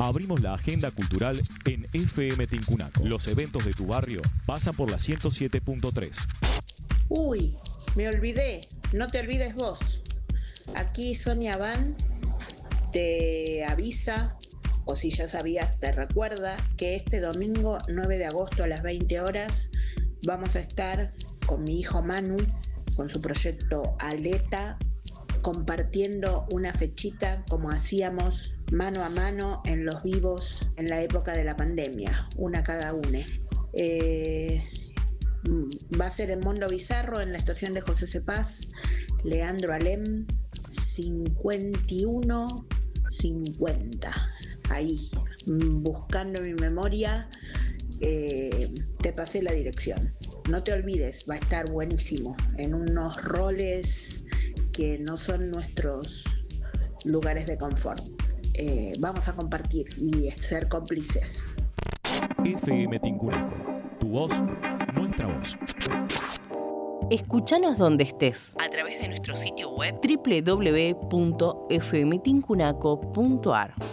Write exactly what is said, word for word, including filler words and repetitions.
Abrimos la agenda cultural en F M Tincunaco. Los eventos de tu barrio pasan por la ciento siete punto tres. Uy, me olvidé. No te olvides vos. Aquí Sonia Van te avisa, o si ya sabías, te recuerda que este domingo nueve de agosto a las veinte horas vamos a estar con mi hijo Manu, con su proyecto Aleta, compartiendo una fechita como hacíamos mano a mano en los vivos en la época de la pandemia, una cada una. Eh, va a ser en Mondo Bizarro, en la estación de José Cepaz, Leandro Alem, cincuenta y uno cincuenta. Ahí, buscando mi memoria, eh, te pasé la dirección. No te olvides, va a estar buenísimo, en unos roles que no son nuestros lugares de confort. Eh, vamos a compartir y ser cómplices. F M Tincunaco, tu voz, nuestra voz. Escúchanos donde estés a través de nuestro sitio web doble u doble u doble u punto f m tincunaco punto a r.